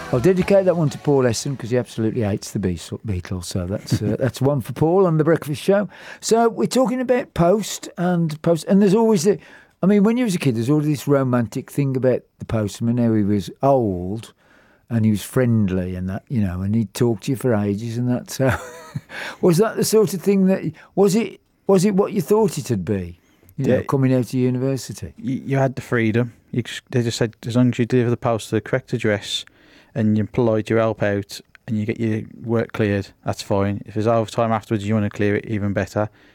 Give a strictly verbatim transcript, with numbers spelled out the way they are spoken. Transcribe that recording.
I'll dedicate that one to Paul Esson because he absolutely hates the Beatles. So that's uh, that's one for Paul on The Breakfast Show. So we're talking about post and post, and there's always the. I mean, when you was a kid, there's always this romantic thing about the postman. How he was old, and he was friendly, and that, you know, and he'd talk to you for ages, and that. So was that the sort of thing that was it? Was it what you thought it'd be? You know, Yeah. coming out of university. You, you had the freedom. You just, they just said as long as you deliver the post to the correct address and you employed your help out and you get your work cleared, that's fine. If there's overtime afterwards, you want to clear it, even better.